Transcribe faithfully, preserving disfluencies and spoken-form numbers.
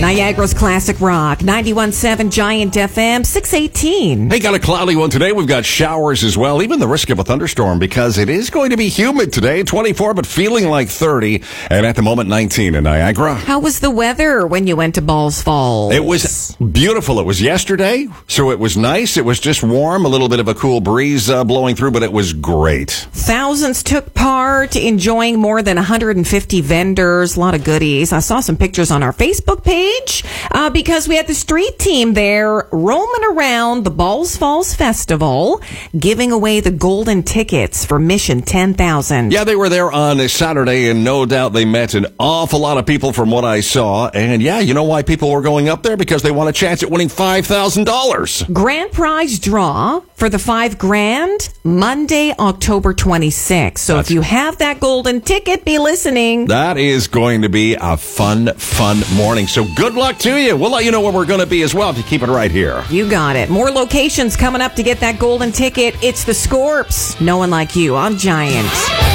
Niagara's Classic Rock, ninety-one point seven Giant F M, six eighteen. Hey, got a cloudy one today. We've got showers as well, even the risk of a thunderstorm because it is going to be humid today, twenty-four, but feeling like thirty, and at the moment nineteen in Niagara. How was the weather when you went to Balls Falls? It was beautiful. It was yesterday, so it was nice. It was just warm, a little bit of a cool breeze uh, blowing through, but it was great. Thousands took part, enjoying more than one hundred fifty vendors, a lot of goodies. I saw some pictures on our Facebook page uh, because we had the street team there roaming around the Balls Falls Festival, giving away the golden tickets for Mission ten thousand. Yeah, they were there on a Saturday, and no doubt they met an awful lot of people from what I saw. And yeah, you know why people were going up there? Because they want a chance at winning five thousand dollars. Grand prize draw for the five grand, Monday, October twenty-sixth. So That's if you have that golden ticket, be listening. That is going to be a fun, fun morning. So good luck to you. We'll let you know where we're going to be as well if you keep it right here. You got it. More locations coming up to get that golden ticket. It's the Scorps. No one like you on Giant.